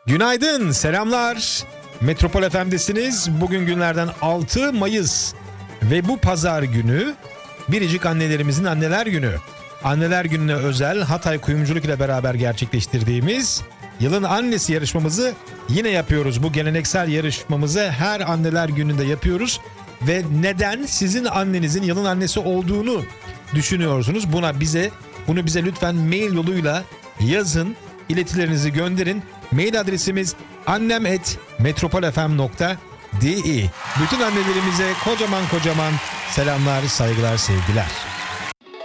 Günaydın, selamlar. Metropol FM'desiniz. Bugün günlerden 6 Mayıs ve bu pazar günü biricik annelerimizin Anneler Günü. Anneler Günü'ne özel Hatay Kuyumculuk ile beraber gerçekleştirdiğimiz Yılın Annesi yarışmamızı yine yapıyoruz. Bu geleneksel yarışmamızı her Anneler Günü'nde yapıyoruz. Ve neden sizin annenizin yılın annesi olduğunu düşünüyorsunuz? Bunu bize lütfen mail yoluyla yazın, iletilerinizi gönderin. Mail adresimiz annem@metropolfm.de. Bütün annelerimize kocaman selamlar, saygılar, sevgiler.